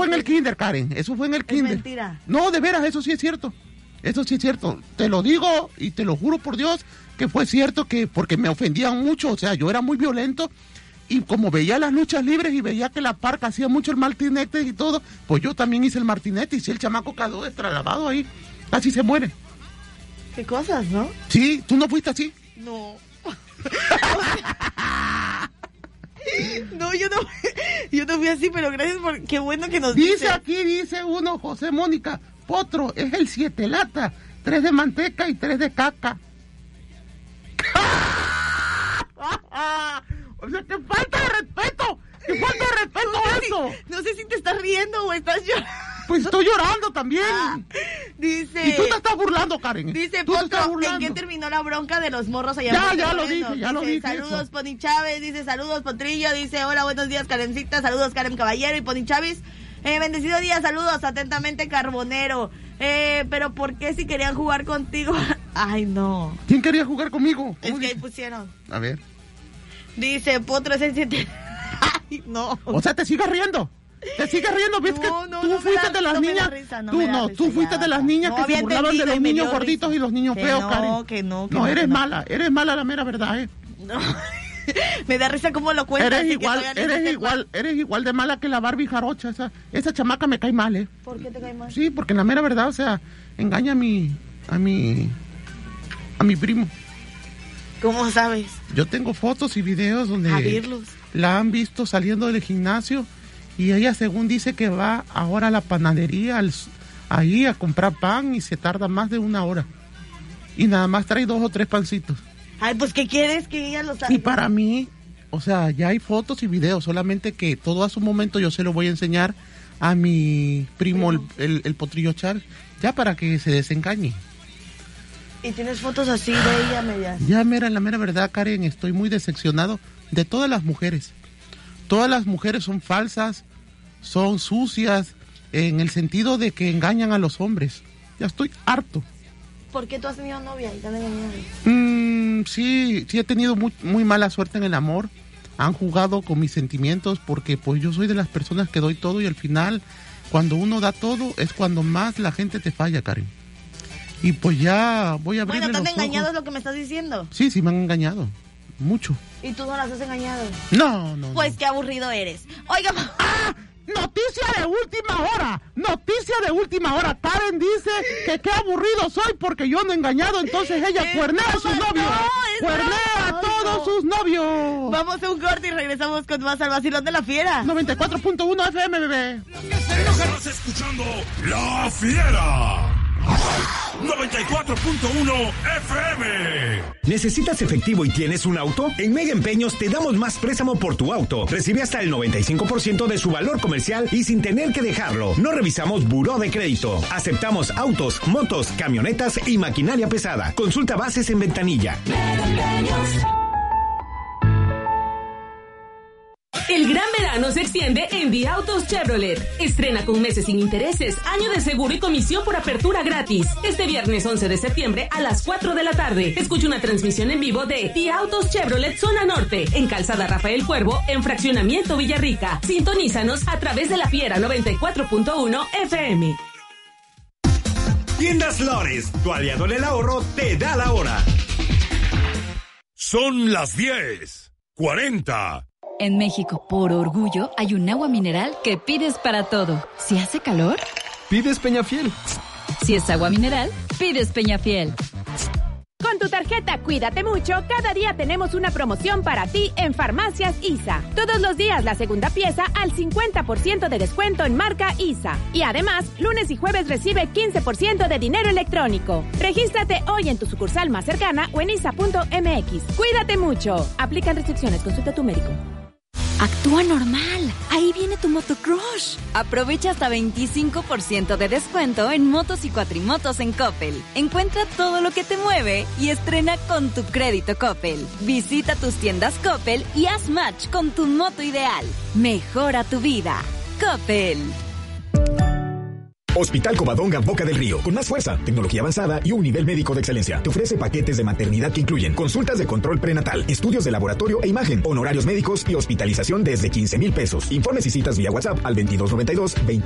fue en el kinder, Karen. Eso fue en el kinder. Es mentira. No, de veras, eso sí es cierto. Eso sí es cierto. Te lo digo y te lo juro por Dios que fue cierto, que porque me ofendían mucho. O sea, yo era muy violento. Y como veía las luchas libres y veía que la Parca hacía mucho el martinete y todo, pues yo también hice el martinete. Y si el chamaco quedó destralabado ahí, casi se muere. Qué cosas, ¿no? Sí, ¿tú no fuiste así? No. No, yo no fui así, pero gracias por... Qué bueno que nos dice. Aquí, dice uno, José Mónica, potro, es el 7 lata, 3 de manteca y 3 de caca. O sea, qué falta de respeto. ¡Qué falta de respeto eso! No sé si te estás riendo o estás llorando. Pues estoy llorando también. Dice... Y tú te estás burlando, Karen. Dice Potro, ¿en qué terminó la bronca de los morros allá? Ya lo dije. Saludos, eso. Pony Chávez. Dice, saludos, Potrillo. Dice, hola, buenos días, Karencita. Saludos, Karen Caballero y Pony Chávez. Bendecido día, saludos, atentamente, Carbonero. Pero ¿por qué si querían jugar contigo? Ay, no. ¿Quién quería jugar conmigo? Es que ahí pusieron. A ver. Dice, Potro es el 7... Ay, no. O sea, ¿te sigues riendo? ¿Te sigues riendo? ¿Ves que tú fuiste de las niñas? Tú fuiste de las niñas que se burlaban de los niños gorditos y los niños feos, Karen. No, eres mala la mera verdad, ¿eh? No. Me da risa cómo lo cuentas. Eres igual de mala que la Barbie jarocha. Esa chamaca me cae mal, ¿eh? ¿Por qué te cae mal? Sí, porque la mera verdad, o sea, engaña a mi primo. ¿Cómo sabes? Yo tengo fotos y videos donde abrirlos. La han visto saliendo del gimnasio y ella según dice que va ahora a la panadería ahí a comprar pan y se tarda más de 1 hora. Y nada más trae 2 o 3 pancitos. Ay, pues ¿qué quieres que ella los haga? Y para mí, o sea, ya hay fotos y videos, solamente que todo a su momento yo se lo voy a enseñar a mi primo, el Potrillo Charles, ya para que se desengañe. ¿Y tienes fotos así de ella medias? Ya, mira, la mera verdad, Karen, estoy muy decepcionado de todas las mujeres. Todas las mujeres son falsas, son sucias, en el sentido de que engañan a los hombres. Ya estoy harto. ¿Por qué tú has tenido novia y te han engañado? Sí he tenido muy mala suerte en el amor. Han jugado con mis sentimientos porque pues yo soy de las personas que doy todo y al final, cuando uno da todo, es cuando más la gente te falla, Karen. Y pues ya voy a abrirle los ojos. Bueno, ¿te han engañado es lo que me estás diciendo? Sí, me han engañado. Mucho. ¿Y tú no las has engañado? No. Pues qué aburrido eres. Oiga... ¡Ah! Noticia de última hora. Karen dice que qué aburrido soy porque yo no he engañado, entonces ella cuernea a sus novios. Cuernea a todos sus novios. Vamos a un corte y regresamos con más al vacilón de la fiera. 94.1 FM, bebé. Estás escuchando La Fiera. 94.1 FM. ¿Necesitas efectivo y tienes un auto? En Mega Empeños te damos más préstamo por tu auto. Recibe hasta el 95% de su valor comercial y sin tener que dejarlo. No revisamos buró de crédito. Aceptamos autos, motos, camionetas y maquinaria pesada. Consulta bases en ventanilla. Mega Empeños. El gran verano se extiende en Día Autos Chevrolet. Estrena con meses sin intereses, año de seguro y comisión por apertura gratis. Este viernes 11 de septiembre a las 4 de la tarde. Escucha una transmisión en vivo de Día Autos Chevrolet Zona Norte, en Calzada Rafael Cuervo, en Fraccionamiento Villarrica. Sintonízanos a través de La Fiera 94.1 FM. Tiendas Lores, tu aliado en el ahorro, te da la hora. Son las 10:40. En México, por orgullo, hay un agua mineral que pides para todo. Si hace calor, pides Peñafiel. Si es agua mineral, pides Peñafiel. Con tu tarjeta Cuídate Mucho, cada día tenemos una promoción para ti en Farmacias ISA. Todos los días la segunda pieza al 50% de descuento en marca ISA. Y además, lunes y jueves recibe 15% de dinero electrónico. Regístrate hoy en tu sucursal más cercana o en isa.mx. Cuídate mucho. Aplican restricciones. Consulta a tu médico. Actúa normal. Ahí viene tu motocrush. Aprovecha hasta 25% de descuento en motos y cuatrimotos en Coppel. Encuentra todo lo que te mueve y estrena con tu crédito Coppel. Visita tus tiendas Coppel y haz match con tu moto ideal. Mejora tu vida. Coppel. Hospital Covadonga Boca del Río, con más fuerza, tecnología avanzada y un nivel médico de excelencia. Te ofrece paquetes de maternidad que incluyen consultas de control prenatal, estudios de laboratorio e imagen, honorarios médicos y hospitalización desde 15,000 pesos. Informes y citas vía WhatsApp al 2292 20